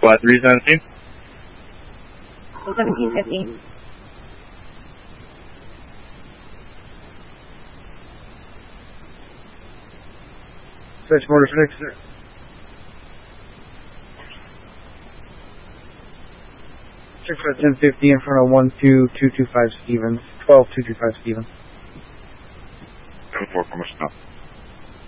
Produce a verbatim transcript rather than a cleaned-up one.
Squad three seventeen. seventeen fifty. Search Motor six, sir. Check for ten fifty in front of one two two two five Stevens. twelve two two five Stevens. ten four, come on, stop.